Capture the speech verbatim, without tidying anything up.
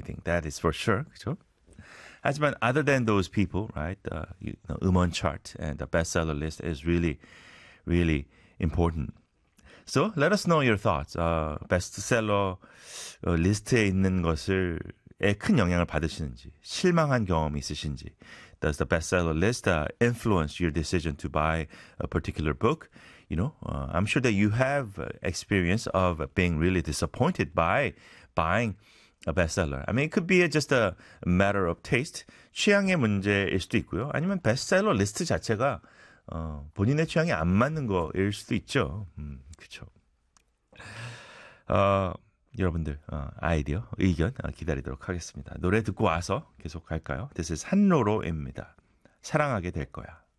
think that is for sure. 그죠? 하지만 other than those people, right? Uh, you know, 음원 chart and the bestseller list is really, really important. So let us know your thoughts. Uh, 베스트셀러 어, 리스트에 있는 것을 에 큰 영향을 받으시는지, 실망한 경험이 있으신지. Does the bestseller list uh, influence your decision to buy a particular book? You know, uh, I'm sure that you have experience of being really disappointed by buying a bestseller. I mean, it could be just a matter of taste, 취향의 문제일 수도 있고요. 아니면 베스트셀러 리스트 자체가 어, 본인의 취향에 안 맞는 거일 수도 있죠. 음, 그렇죠. 어, 여러분들 어, 아이디어, 의견 어, 기다리도록 하겠습니다. 노래 듣고 와서 계속 갈까요? This is 한로로입니다. 사랑하게 될 거야.